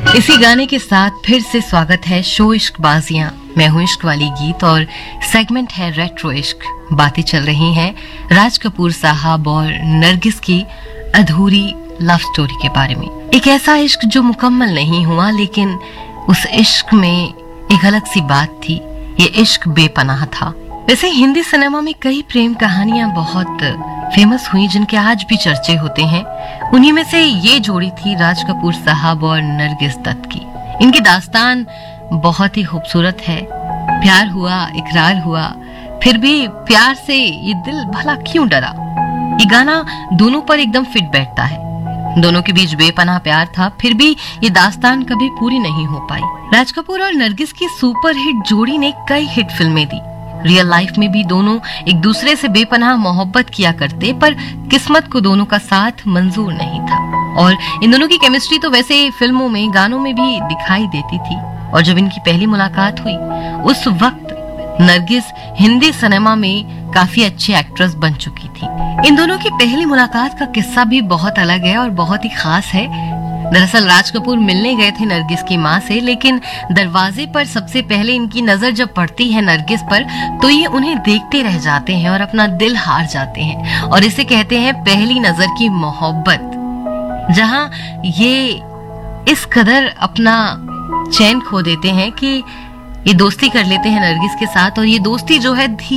इसी गाने के साथ फिर से स्वागत है शो इश्क बाजियां। मैं हूं इश्क वाली गीत और सेगमेंट है रेट्रो इश्क। बातें चल रही हैं राज कपूर साहब और नरगिस की अधूरी लव स्टोरी के बारे में। एक ऐसा इश्क जो मुकम्मल नहीं हुआ, लेकिन उस इश्क में एक अलग सी बात थी। ये इश्क बेपनाह था। वैसे हिंदी सिनेमा में कई प्रेम कहानियां बहुत फेमस हुई जिनके आज भी चर्चे होते हैं। उन्हीं में से ये जोड़ी थी राज कपूर साहब और नरगिस दत्त की। इनकी दास्तान बहुत ही खूबसूरत है। प्यार हुआ, इकरार हुआ, फिर भी प्यार से ये दिल भला क्यों डरा। ये गाना दोनों पर एकदम फिट बैठता है। दोनों के बीच बेपनाह प्यार था, फिर भी ये दास्तान कभी पूरी नहीं हो पाई। राज कपूर और नरगिस की सुपरहिट जोड़ी ने कई हिट फिल्में दी। रियल लाइफ में भी दोनों एक दूसरे से बेपनाह मोहब्बत किया करते, पर किस्मत को दोनों का साथ मंजूर नहीं था। और इन दोनों की केमिस्ट्री तो वैसे फिल्मों में, गानों में भी दिखाई देती थी। और जब इनकी पहली मुलाकात हुई, उस वक्त नरगिस हिंदी सिनेमा में काफी अच्छी एक्ट्रेस बन चुकी थी। इन दोनों की पहली मुलाकात का किस्सा भी बहुत अलग है और बहुत ही खास है। दरअसल राज कपूर मिलने गए थे नरगिस की माँ से, लेकिन दरवाजे पर सबसे पहले इनकी नजर जब पड़ती है नरगिस पर, तो ये उन्हें देखते रह जाते हैं और अपना दिल हार जाते हैं। और इसे कहते हैं पहली नजर की मोहब्बत, जहां ये इस कदर अपना चैन खो देते हैं कि ये दोस्ती कर लेते हैं नरगिस के साथ। और ये दोस्ती जो है